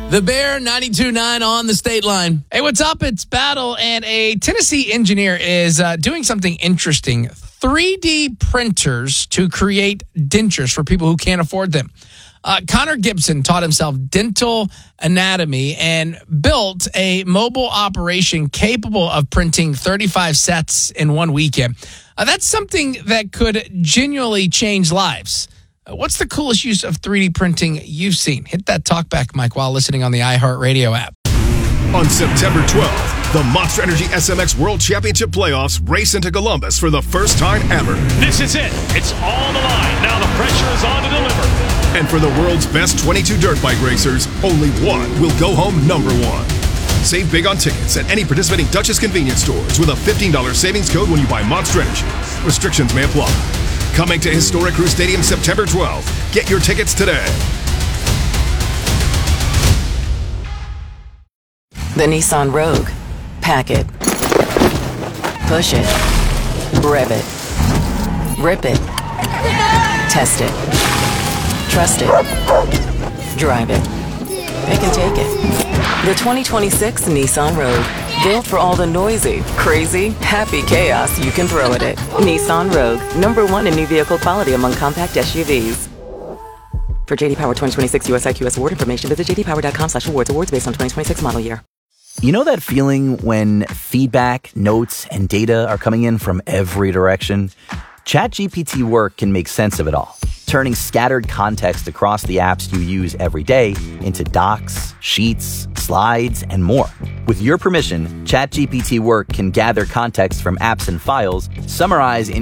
The Bear, 92.9 on the state line. Hey, what's up? It's Battle, and a Tennessee engineer is doing something interesting. 3D printers to create dentures for people who can't afford them. Connor Gibson taught himself dental anatomy and built a mobile operation capable of printing 35 sets in one weekend. That's something that could genuinely change lives. What's the coolest use of 3D printing you've seen? Hit that talkback mic while listening on the iHeartRadio app. On September 12th, the Monster Energy SMX World Championship Playoffs race into Columbus for the first time ever. This is it. It's all on the line. Now the pressure is on to deliver. And for the world's best 22 dirt bike racers, only one will go home number one. Save big on tickets at any participating Duchess convenience stores with a $15 savings code when you buy Monster Energy. Restrictions may apply. Coming to Historic Crew Stadium September 12th. Get your tickets today. The Nissan Rogue. Pack it. Push it. Rev it. Rip it. Test it. Trust it. Drive it. Pick and take it. The 2026 Nissan Rogue. Built for all the noisy, crazy, happy chaos you can throw at it. Nissan Rogue. #1 in new vehicle quality among compact SUVs. For JD Power 2026 US IQS award information, visit jdpower.com/awards. Awards based on 2026 model year. You know that feeling when feedback, notes, and data are coming in from every direction? ChatGPT Work can make sense of it all, turning scattered context across the apps you use every day into docs, sheets, slides, and more. With your permission, ChatGPT Work can gather context from apps and files, summarize in